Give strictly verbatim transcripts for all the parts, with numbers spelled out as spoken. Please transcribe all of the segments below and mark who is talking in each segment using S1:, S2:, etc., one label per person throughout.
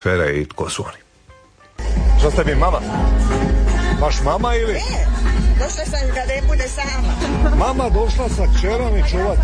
S1: Fera i tko su oni?
S2: Što ste vi, mama? Vaš mama ili?
S3: Ne, došla sam da ne bude sama.
S2: Mama došla sa kćerom i čuvati.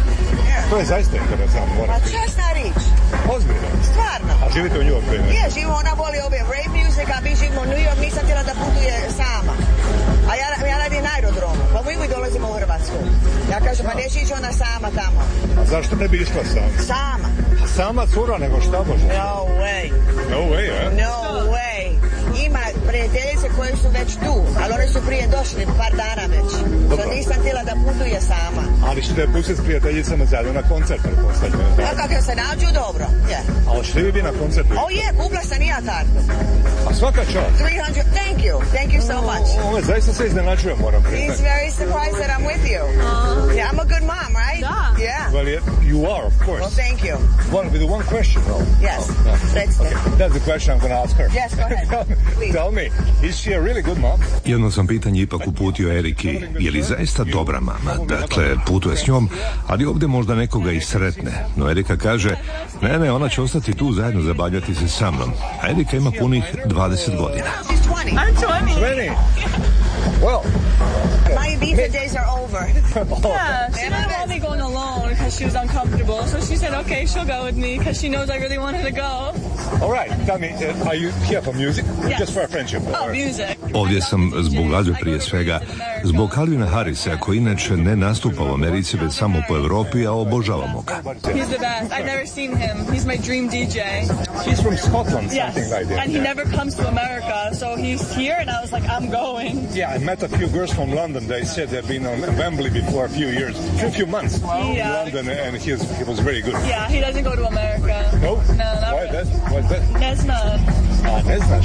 S2: To je zaista interesantno.
S3: Pa časna rič.
S2: Ozbiljno.
S3: Stvarno.
S2: A živite u New Yorku?
S3: Je, živimo, ona voli ove rave music, a mi živimo u New York, nisam htjela da putuje sama. A ja, ja radim na aerodromu, pa mi uvijek dolazimo u Hrvatsku. Ja kažem, pa neće ići ona sama tamo.
S2: A zašto ne bi išla sama?
S3: Sama.
S2: Sama cura, nego šta može?
S3: No way.
S2: No way, eh?
S3: No way. Ima prijateljice koje su već tu, ali one su prije došli par dana već.
S2: Dobro.
S3: So nisam htjela da putuje sama.
S2: Ali ćete pustiti s prijateljicama zajedno na koncert, pretpostavljam.
S3: A kako se nađu, dobro. Yeah.
S2: A hoćete vi biti na koncertu?
S3: Oh je, yeah, kupila sam i ja kartu.
S2: A svaka čast.
S3: three hundred, thank you, thank you so much.
S2: Ove, zaista se iznenačujem, moram priznati.
S3: He's very surprised that I'm with you. Uh, yeah, I'm a good mom, right?
S4: Da.
S3: Yeah.
S2: Well, you are, of course.
S3: Well, thank you.
S2: One, with one question, though.
S3: Yes.
S2: Oh, no.
S3: Okay.
S2: That's the question I'm going to ask her.
S3: Yes, go ahead. Please.
S2: Tell me, is she a really good mom?
S1: Jedno sam pitanje ipak uputio Eriki, je li zaista dobra mama? Dakle, putuje s njom, ali ovdje možda nekoga i sretne. No Erika kaže, ne, ne, ona će ostati tu zajedno zabavljati se sa mnom. A Erika ima punih dvadeset godina.
S3: She's twenty.
S4: I'm twenty.
S2: twenty. Well.
S3: My Ibiza days are over.
S4: Yeah, she didn't want me going alone because she was uncomfortable. So she said, okay, she'll go with me because she knows I really wanted to go.
S2: All right, tell me, uh, are you here for music?
S4: Yes.
S2: Just for a friendship?
S4: Oh,
S2: or...
S4: music.
S1: Ovdje sam zbog glazbe prije svega, zbog Calvina Harrisa, koji inače ne nastupa u Americi, već samo po Europi, a obožavamo ga.
S4: He's the best. I've never seen him. He's my dream D J.
S2: He's from Scotland,
S4: Yes.
S2: something like that.
S4: And he never comes to America, so he's here, and I was like, I'm going.
S2: Yeah, I met a few girls from London. They said they've been on Wembley before a few years, a few months
S4: Yeah.
S2: in London, and he, is, he was very good.
S4: Yeah, he doesn't go to America.
S2: No?
S4: No, not
S2: Why
S4: really.
S2: that? Why that?
S4: That's not.
S2: A, ne znaš.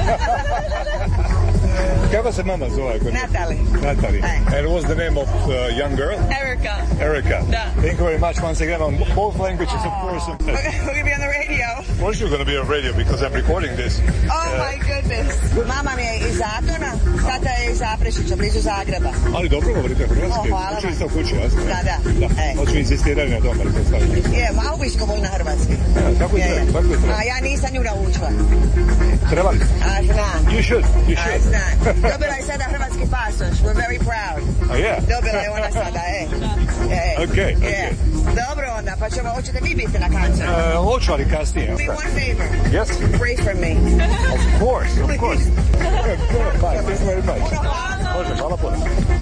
S2: Kako se mama zove?
S3: Natalie.
S2: Natalie.
S3: Hey.
S2: And what's the name of uh, young girl?
S4: Erica.
S2: Erica.
S4: Da.
S2: Thank you very much once again on both languages, of course.
S3: We're going to be on the radio.
S2: Of course you're going to be on radio because I'm recording this.
S3: Oh my goodness. Mama mi je iz Zatona, tata je iz Aprešića, blizu Zagreba.
S2: Ali dobro govorite hrvatski.
S3: Oh, hvala
S2: Hoću
S3: vam.
S2: isto kući, jasno?
S3: Da, da.
S2: Da.
S3: E.
S2: Hoću insistirati na tome, ali predstavljam.
S3: Je, ma ubisko volim na hrvatski.
S2: Ja, tako je
S3: Je,
S2: treba,
S3: je.
S2: tako je treba.
S3: A ja nisam nju naučila.
S2: Treba li?
S3: A znam.
S2: You should, you
S3: A
S2: should.
S3: znam. Dobila je sada hrvatski pasoš. We're very proud.
S2: A je?
S3: Dobila je ona sada, e. E.
S2: Okej,
S3: Je.
S2: okej.
S3: Dobro onda, pa ćemo, hoćete vi biti na koncertu?
S2: E, hoću, ali kasnije.
S3: Do me one favor.
S2: Yes?
S3: Pray for me.
S2: Of course, of course. Bye, thank you very much.
S3: Puno hvala.
S2: Može, hvala puno.